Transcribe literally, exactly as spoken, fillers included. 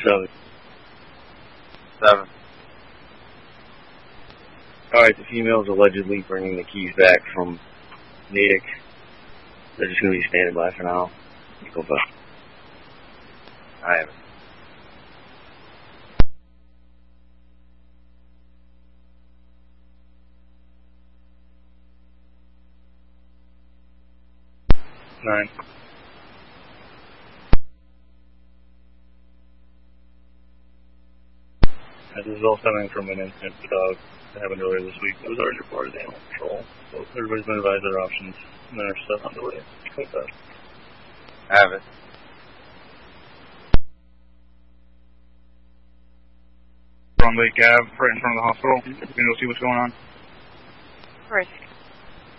Seven. Seven. Alright, the female's allegedly bringing the keys back from Natick. They're just going to be standing by for now. Go back. I have it. Nine. Uh, this is all stemming from an incident with a dog that happened earlier this week. It was already reported to animal control. So everybody's been advised their options, and then our stuff on the way. Go back. I have it. We're on Lake Ave, right in front of the hospital. You can go see what's going on. Right.